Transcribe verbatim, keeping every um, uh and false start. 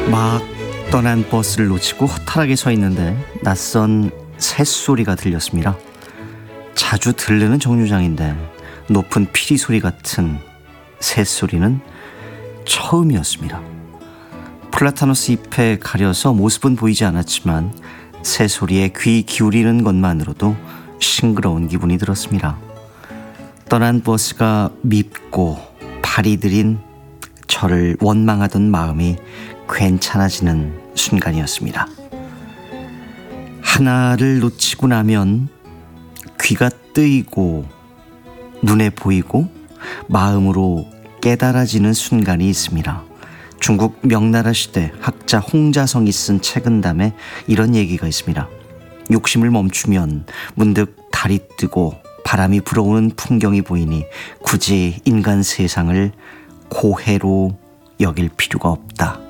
막 떠난 버스를 놓치고 허탈하게 서 있는데 낯선 새소리가 들렸습니다. 자주 들르는 정류장인데 높은 피리 소리 같은 새소리는 처음이었습니다. 플라타노스 잎에 가려서 모습은 보이지 않았지만 새소리에 귀 기울이는 것만으로도 싱그러운 기분이 들었습니다. 떠난 버스가 밉고 발이 들인 저를 원망하던 마음이 괜찮아지는 순간이었습니다. 하나를 놓치고 나면 귀가 뜨이고 눈에 보이고 마음으로 깨달아지는 순간이 있습니다. 중국 명나라 시대 학자 홍자성이 쓴 책은담에 이런 얘기가 있습니다. 욕심을 멈추면 문득 달이 뜨고 바람이 불어오는 풍경이 보이니 굳이 인간 세상을 고해로 여길 필요가 없다.